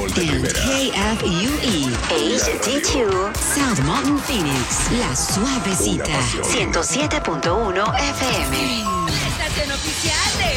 de primera. KFUE HD2 South Mountain Phoenix, La Suavecita, 107.1 FM. La estación oficial de